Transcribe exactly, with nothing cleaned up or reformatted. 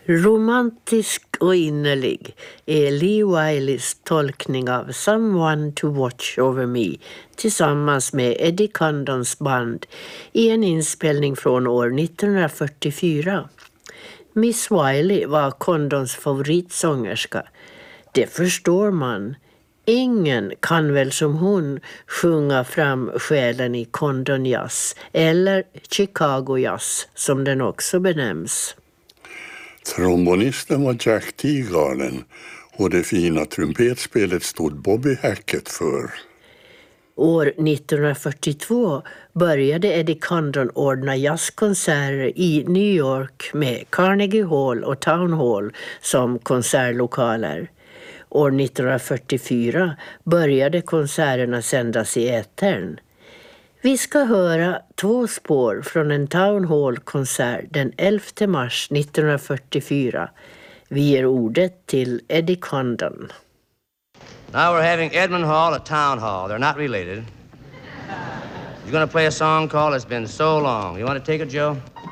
Romantisk och innerlig är Lee Wileys tolkning av Someone to Watch Over Me tillsammans med Eddie Condons band i en inspelning från år nittonhundrafyrtiofyra. Miss Wiley var Condons favoritsångerska. Det förstår man. Ingen kan väl som hon sjunga fram själen i Condon Jazz eller Chicago Jazz som den också benämns. Trombonisten var Jack Teagarden och det fina trumpetspelet stod Bobby Hackett för. År nittonhundrafyrtiotvå började Eddie Condon ordna jazzkonserter i New York med Carnegie Hall och Town Hall som konsertlokaler. År nittonhundrafyrtiofyra började konserterna sändas i etern. Vi ska höra två spår från en Town Hall-konsert den elfte mars nittonhundrafyrtiofyra. Vi ger ordet till Eddie Condon. Now we're having Edmund Hall at Town Hall. They're not related. He's going to play a song called It's Been So Long. You want to take it, Joe?